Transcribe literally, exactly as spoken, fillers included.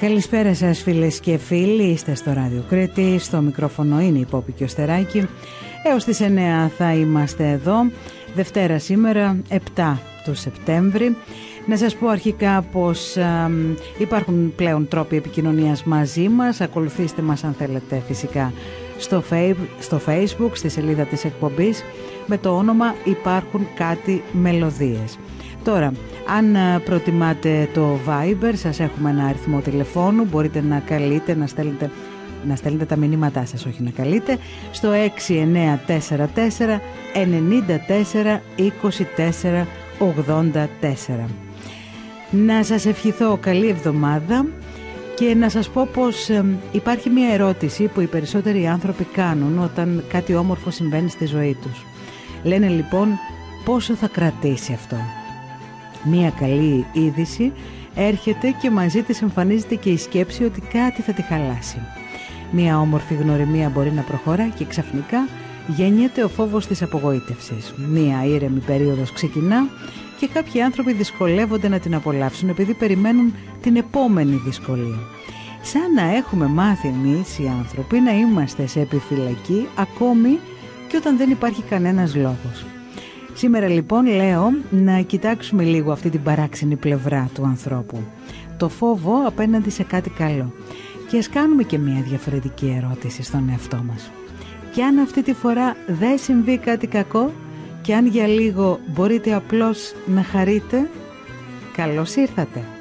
Καλησπέρα σας φίλες και φίλοι, είστε στο Ράδιο Κρήτη, στο μικρόφωνο είναι η Πόπη και ο Στεράκη. Έως τις εννέα θα είμαστε εδώ, Δευτέρα σήμερα, επτά του Σεπτέμβρη. Να σας πω αρχικά πως α, υπάρχουν πλέον τρόποι επικοινωνίας μαζί μας. Ακολουθήστε μας αν θέλετε φυσικά στο, στο Facebook, στη σελίδα της εκπομπής με το όνομα Υπάρχουν Κάτι Μελωδίες. Τώρα, αν προτιμάτε το Viber, σας έχουμε ένα αριθμό τηλεφώνου, μπορείτε να καλείτε, να στέλνετε, να στέλνετε τα μηνύματά σας, όχι να καλείτε, στο έξι εννέα τέσσερα τέσσερα εννιά τέσσερα είκοσι τέσσερα ογδόντα τέσσερα. Να σας ευχηθώ καλή εβδομάδα και να σας πω πως ε, υπάρχει μια ερώτηση που οι περισσότεροι άνθρωποι κάνουν όταν κάτι όμορφο συμβαίνει στη ζωή τους. Λένε λοιπόν πόσο θα κρατήσει αυτό. Μία καλή είδηση έρχεται και μαζί της εμφανίζεται και η σκέψη ότι κάτι θα τη χαλάσει. Μία όμορφη γνωριμία μπορεί να προχωρά και ξαφνικά γεννιέται ο φόβος της απογοήτευσης. Μία ήρεμη περίοδος ξεκινά και κάποιοι άνθρωποι δυσκολεύονται να την απολαύσουν επειδή περιμένουν την επόμενη δυσκολία. Σαν να έχουμε μάθει εμείς οι άνθρωποι να είμαστε σε επιφυλακή ακόμη και όταν δεν υπάρχει κανένας λόγος. Σήμερα λοιπόν λέω να κοιτάξουμε λίγο αυτή την παράξενη πλευρά του ανθρώπου. Το φόβο απέναντι σε κάτι καλό. Και ας κάνουμε και μια διαφορετική ερώτηση στον εαυτό μας. Και αν αυτή τη φορά δεν συμβεί κάτι κακό και αν για λίγο μπορείτε απλώς να χαρείτε, καλώς ήρθατε.